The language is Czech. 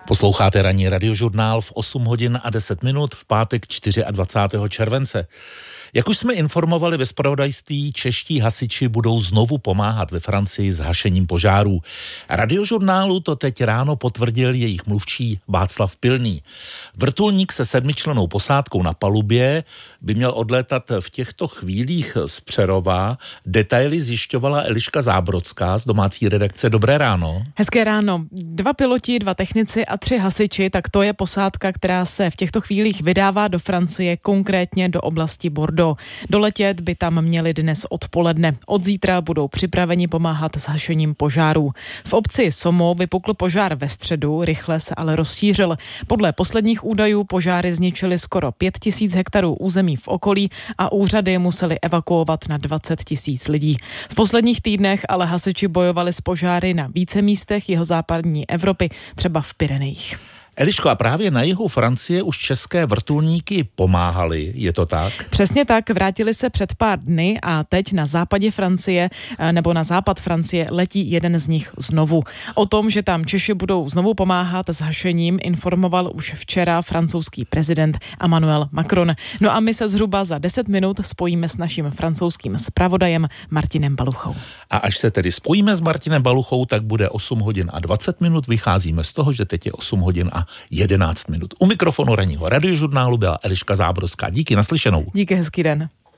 Posloucháte ranní radiožurnál v 8 hodin a 10 minut v pátek 24. července. Jak už jsme informovali ve zpravodajství, čeští hasiči budou znovu pomáhat ve Francii s hašením požárů. Radiožurnálu to teď ráno potvrdil jejich mluvčí Václav Pilný. Vrtulník se 7člennou posádkou na palubě by měl odlétat v těchto chvílích z Přerova. Detaily zjišťovala Eliška Zábrodská z domácí redakce. Dobré ráno. Hezké ráno. 2 piloti, 2 technici a 3 hasiči, tak to je posádka, která se v těchto chvílích vydává do Francie, konkrétně do oblasti Bordeaux. Doletět by tam měli dnes odpoledne. Od zítra budou připraveni pomáhat s hašením požárů. V obci Somo vypukl požár ve středu, rychle se ale rozšířil. Podle posledních údajů požáry zničily skoro 5000 hektarů území v okolí a úřady museli evakuovat na 20 000 lidí. V posledních týdnech ale hasiči bojovali s požáry na více místech jihozápadní Evropy, třeba v Pyrenejích. Eliško, a právě na jihu Francie už české vrtulníky pomáhaly, je to tak? Přesně tak, vrátili se před pár dny a teď na západě Francie, nebo na západ Francie letí jeden z nich znovu. O tom, že tam Češi budou znovu pomáhat s hašením, informoval už včera francouzský prezident Emmanuel Macron. No a my se zhruba za 10 minut spojíme s naším francouzským zpravodajem Martinem Baluchou. A až se tedy spojíme s Martinem Baluchou, tak bude 8 hodin a 20 minut. Vycházíme z toho, že teď je 8 hodin a 11 minut. U mikrofonu ranního radiožurnálu byla Eliška Zábrodská. Díky, naslyšenou. Díky, hezký den.